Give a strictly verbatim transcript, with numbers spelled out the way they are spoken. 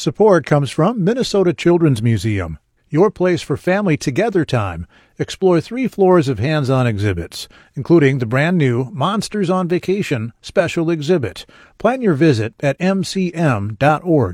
Support comes from Minnesota Children's Museum, your place for family together time. Explore three floors of hands-on exhibits, including the brand-new Monsters on Vacation special exhibit. Plan your visit at m c m dot org.